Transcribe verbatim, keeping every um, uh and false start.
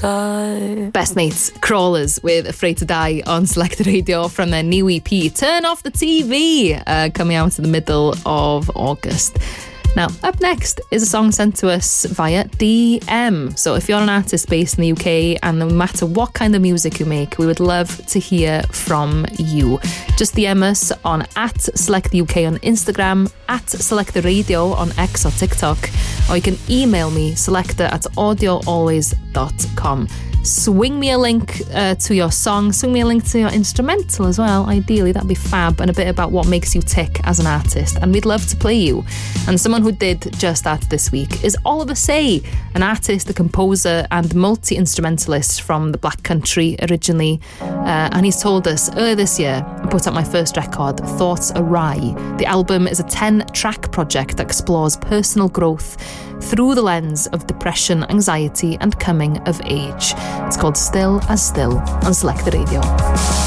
die. Best Mates, Crawlers with Afraid to Die on Selected Radio from their new E P, Turn Off the T V, uh, coming out in the middle of August. Now, up next is a song sent to us via D M. So if you're an artist based in the U K, and no matter what kind of music you make, we would love to hear from you. Just D M us on at Select the U K on Instagram, at Select the Radio on X or TikTok, or you can email me, selector at audio always dot com. Swing me a link uh, to your song, swing me a link to your instrumental as well, ideally, that'd be fab, and a bit about what makes you tick as an artist, and we'd love to play you. And someone who did just that this week is Oliver Say, an artist, a composer and multi-instrumentalist from the Black Country originally, uh, and he's told us earlier this year I put out my first record, Thoughts Awry. The album is a ten-track project that explores personal growth through the lens of depression, anxiety and coming of age. It's called Still as Still on Select the Radio.